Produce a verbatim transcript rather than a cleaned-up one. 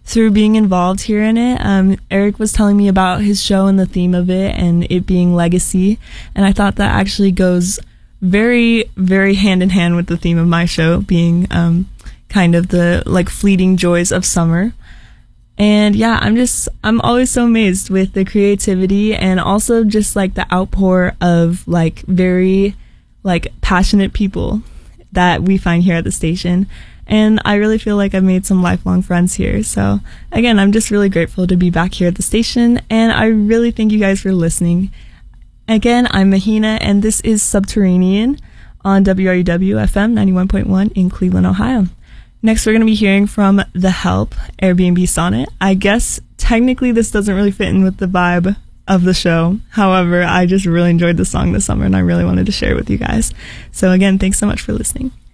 through being involved here in it. Um, Eric was telling me about his show and the theme of it and it being legacy. And I thought that actually goes very, very hand in hand with the theme of my show being um, kind of the like fleeting joys of summer. And yeah, I'm just, I'm always so amazed with the creativity and also just like the outpour of like very like passionate people that we find here at the station. And I really feel like I've made some lifelong friends here. So again, I'm just really grateful to be back here at the station. And I really thank you guys for listening. Again, I'm Mahina and this is Subterranean on W R U W F M ninety-one point one in Cleveland, Ohio. Next, we're going to be hearing from The Help, Airbnb Sonnet. I guess technically this doesn't really fit in with the vibe of the show. However, I just really enjoyed the song this summer and I really wanted to share it with you guys. So again, thanks so much for listening.